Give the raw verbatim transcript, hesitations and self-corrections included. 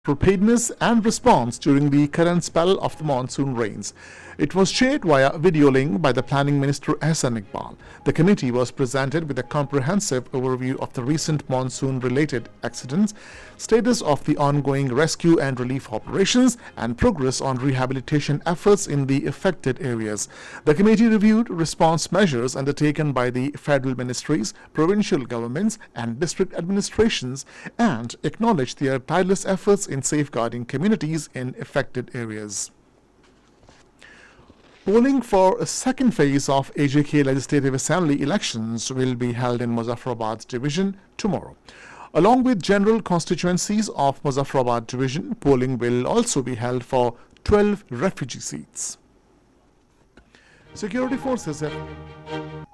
preparedness and response during the current spell of the monsoon rains. It was chaired via video link by the Planning Minister Ehsan Iqbal. The committee was presented with a comprehensive overview of the recent monsoon-related accidents, status of the ongoing rescue and relief operations, and progress on rehabilitation efforts in the affected areas. The committee reviewed response measures undertaken by the federal ministries, provincial governments, and district administrations, and acknowledged their tireless efforts in safeguarding communities in affected areas. Polling for a second phase of A J K Legislative Assembly elections will be held in Muzaffarabad division tomorrow. Along with general constituencies of Muzaffarabad division, polling will also be held for twelve refugee seats. Security forces have